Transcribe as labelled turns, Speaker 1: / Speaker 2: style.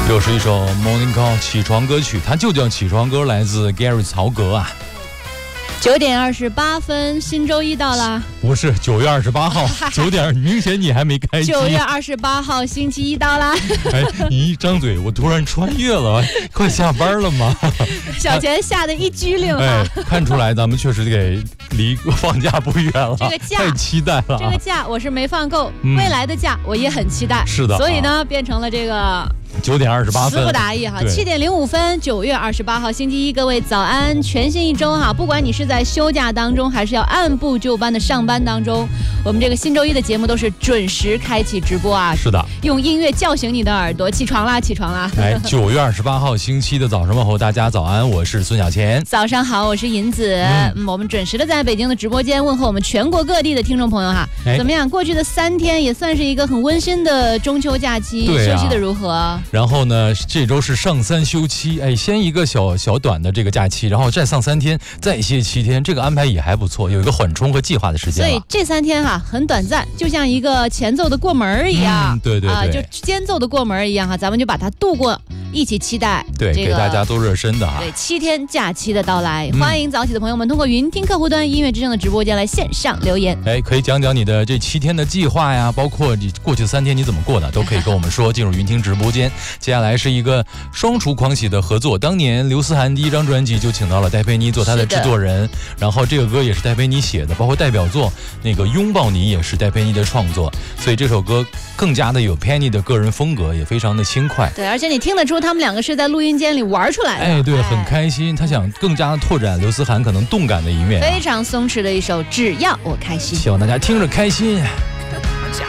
Speaker 1: 又是一首 Morning Call 起床歌曲，它就叫起床歌，来自 Gary 曹格啊。
Speaker 2: 9点28分，新周一到了。
Speaker 1: 不是9月28号9点，明显你还没开机。
Speaker 2: 9月28号星期一到了。
Speaker 1: 哎，你一张嘴，我突然穿越了，快下班了吗？
Speaker 2: 小钱吓得一激灵
Speaker 1: 啊！哎，看出来咱们确实给离放假不远了，
Speaker 2: 这个假
Speaker 1: 太期待了。
Speaker 2: 这个假我是没放够，未来的假我也很期待。
Speaker 1: 是的，
Speaker 2: 所以呢，变成了这个。
Speaker 1: 9点28分，
Speaker 2: 词不达意哈。7点05分，9月28号星期一，各位早安！全新一周哈，不管你是在休假当中，还是要按部就班的上班当中，我们这个新周一的节目都是准时开启直播啊。
Speaker 1: 是的，
Speaker 2: 用音乐叫醒你的耳朵，起床啦，起床啦！
Speaker 1: 哎，9月28号星期的早上问候大家早安，我是孙小钱。
Speaker 2: 早上好，我是银子。我们准时的在北京的直播间问候我们全国各地的听众朋友哈。怎么样？过去的3天也算是一个很温馨的中秋假期，休息的如何？
Speaker 1: 然后呢，这周是上3休7，哎，先一个小短的这个假期，然后再上3天，再歇7天，这个安排也还不错，有一个缓冲和计划的时间。
Speaker 2: 所以这3天哈很短暂，就像一个前奏的过门一样，
Speaker 1: 对对对，
Speaker 2: 就间奏的过门一样哈，咱们就把它度过，一起期待。
Speaker 1: 对，给大家都热身的哈。
Speaker 2: 对，7天假期的到来，欢迎早起的朋友们通过云听客户端音乐之声的直播间来线上留言。
Speaker 1: 哎，可以讲讲你的这7天的计划呀，包括你过去3天你怎么过的，都可以跟我们说。进入云听直播间，接下来是一个双厨狂喜的合作。当年刘思涵第1张专辑就请到了戴佩妮做他的制作人，然后这个歌也是戴佩妮写的，包括代表作那个拥抱你也是戴佩妮的创作，所以这首歌更加的有 Penny 的个人风格，也非常的轻快。
Speaker 2: 对，而且你听得出他们2个是在录音间里玩出来的。
Speaker 1: 哎，对，很开心。他想更加拓展刘思涵可能动感的一面，
Speaker 2: 非常松弛的一首《只要我开心》，
Speaker 1: 希望大家听着开心。